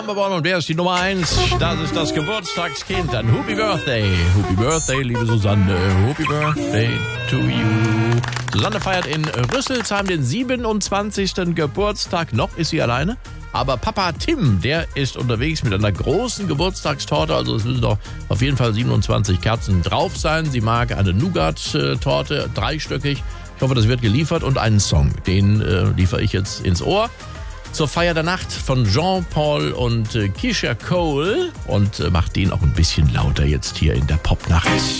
Number One, und wer ist die Nummer 1? Das ist das Geburtstagskind. Dann Happy Birthday. Happy Birthday, liebe Susanne. Happy Birthday to you. Susanne feiert in Rüsselsheim den 27. Geburtstag. Noch ist sie alleine. Aber Papa Tim, der ist unterwegs mit einer großen Geburtstagstorte. Also es müssen doch auf jeden Fall 27 Kerzen drauf sein. Sie mag eine Nougat-Torte, dreistöckig. Ich hoffe, das wird geliefert. Und einen Song, den liefere ich jetzt ins Ohr. Zur Feier der Nacht von Jean-Paul und Keisha Cole. Und macht den auch ein bisschen lauter jetzt hier in der Popnacht.